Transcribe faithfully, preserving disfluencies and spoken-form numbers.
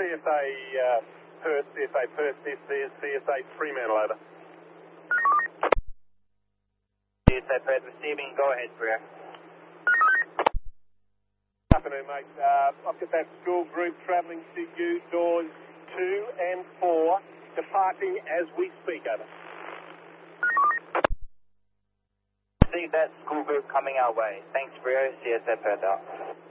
C S A uh, Perth, C S A Perth, this is C S A Fremantle, over. C S A Perth receiving, go ahead, Brio. Good afternoon, mate. Uh, I've got that school group travelling to you, doors two and four, departing as we speak, over. See that school group coming our way. Thanks, Brio. C S A Perth out.